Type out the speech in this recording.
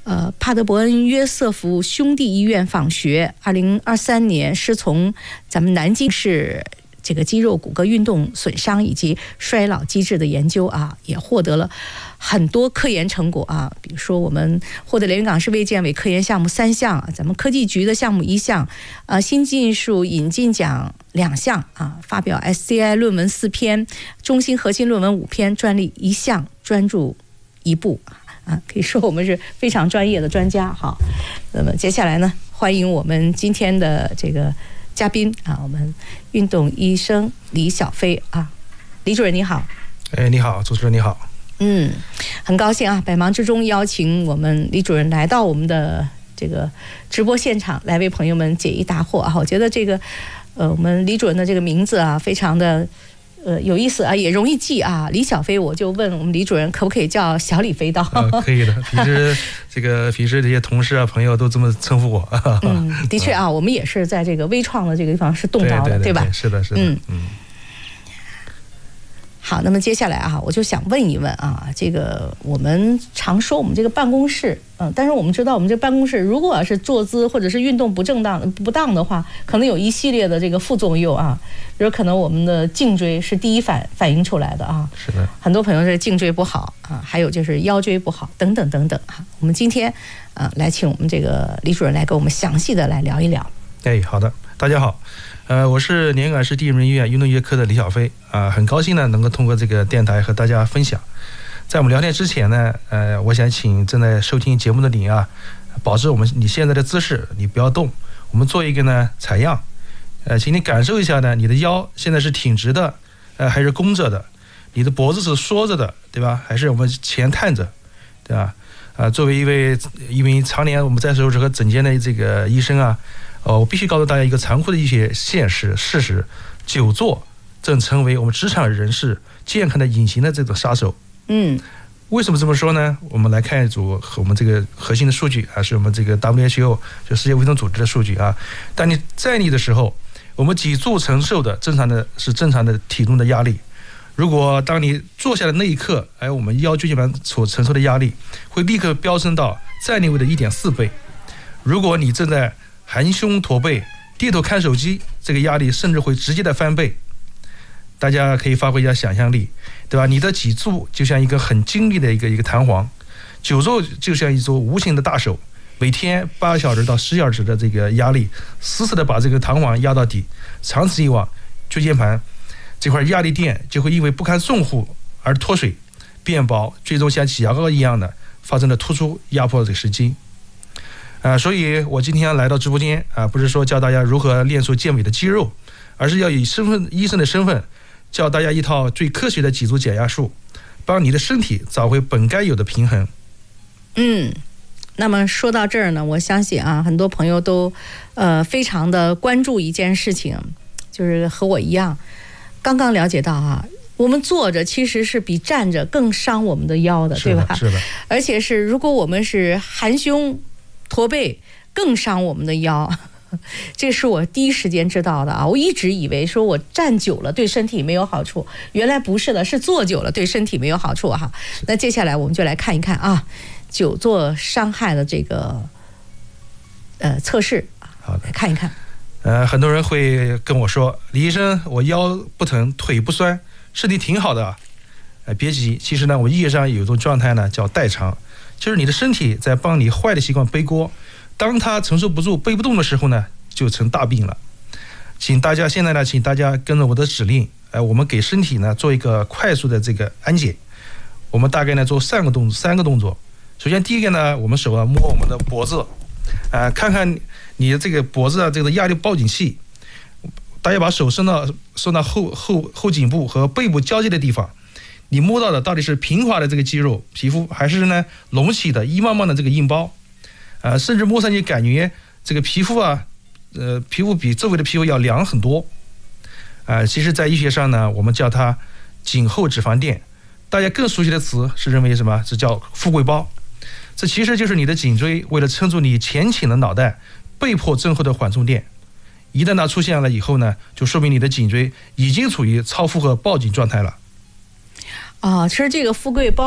帕德伯恩约瑟夫兄弟医院访学，2023年是从咱们南京市这个肌肉骨骼运动损伤以及衰老机制的研究啊，也获得了很多科研成果啊。比如说我们获得连云港市卫健委科研项目3项，咱们科技局的项目1项，新技术引进奖2项啊，发表 SCI 论文4篇，中心核心论文5篇，专利1项，专著1部啊，可以说我们是非常专业的专家。好，那么接下来呢，欢迎我们今天的这个嘉宾啊，我们运动医生李晓飞啊，李主任你好。 你好，主持人你好。 很高兴啊，百忙之中邀请我们李主任来到我们的这个直播现场，来为朋友们解疑答惑啊。我觉得这个我们李主任的这个名字啊，非常的有意思啊，也容易记啊。李晓飞，我就问我们李主任可不可以叫小李飞刀？ 可以的，平时这些同事啊朋友都这么称呼我。 的确啊，我们也是在这个微创的这个地方是动刀的， 对吧？ 是的。 好，那么接下来啊，我就想问一问啊，这个我们常说我们这个办公室，但是我们知道我们这个办公室如果要是坐姿或者是运动不当的话，可能有一系列的这个副作用啊，比如可能我们的颈椎是第一反应出来的啊， 是的，很多朋友是颈椎不好啊，还有就是腰椎不好等等等等啊。我们今天来请我们这个李主任来给我们详细的来聊一聊。 好的，大家好。我是连云港市第一人民医院运动医学科的李晓飞啊，很高兴呢能够通过这个电台和大家分享。在我们聊天之前呢，我想请正在收听节目的你啊，保持你现在的姿势，你不要动。我们做一个呢采样，请你感受一下呢，你的腰现在是挺直的，还是弓着的？你的脖子是缩着的，对吧？还是我们前探着，对吧？作为一名常年我们在手指和诊间的这个医生啊。我必须告诉大家一个残酷的一些事实，久坐正成为我们职场人士健康的隐形的这种杀手。为什么这么说呢？我们来看一组我们这个核心的数据啊，是我们这个 WHO 就世界卫生组织的数据啊。当你站立的时候，我们脊柱承受的正常的体重的压力。如果当你坐下的那一刻，我们腰椎间盘所承受的压力会立刻飙升到站立位的 1.4 倍。如果你正在含胸驼背低头看手机，这个压力甚至会直接的翻倍。大家可以发挥一下想象力，对吧？你的脊柱就像一个很精密的一个弹簧，久坐就像一座无形的大手，每天8小时到10小时的这个压力，死死的把这个弹簧压到底，长此以往，椎间盘这块压力垫就会因为不堪重负而脱水变薄，最终像挤牙膏一样的发生了突出压迫这个神经。所以我今天来到直播间啊，不是说教大家如何练出健美的肌肉，而是要以医生的身份，教大家一套最科学的脊柱减压术，帮你的身体找回本该有的平衡。 那么说到这儿呢，我相信啊，很多朋友都非常的关注一件事情，就是和我一样，刚刚了解到啊，我们坐着其实是比站着更伤我们的腰的，对吧？ 是的。而且是如果我们是含胸驼背更伤我们的腰，这是我第一时间知道的啊！我一直以为说我站久了对身体没有好处，原来不是的，是坐久了对身体没有好处哈。那接下来我们就来看一看啊，久坐伤害的这个测试，好，来看一看。 很多人会跟我说，李医生，我腰不疼，腿不酸，身体挺好的。别急，其实呢，我们医学上有一种状态呢，叫代偿。就是你的身体在帮你坏的习惯背锅，当它承受不住背不动的时候呢，就成大病了。请大家跟着我的指令，我们给身体呢做一个快速的这个安检。我们大概呢做3个动作。首先第一个呢，我们手啊摸我们的脖子，看看你的这个脖子啊这个压力报警器。大家把手伸到后颈部和背部交接的地方。你摸到的到底是平滑的这个肌肉皮肤，还是呢隆起的一棒棒的这个硬包？甚至摸上去感觉这个皮肤啊，皮肤比周围的皮肤要凉很多。其实在医学上呢，我们叫它颈后脂肪垫。大家更熟悉的词是认为什么？是叫富贵包。这其实就是你的颈椎为了撑住你前倾的脑袋，被迫增厚的缓冲垫。一旦它出现了以后呢，就说明你的颈椎已经处于超负荷报警状态了。 其实这个富贵包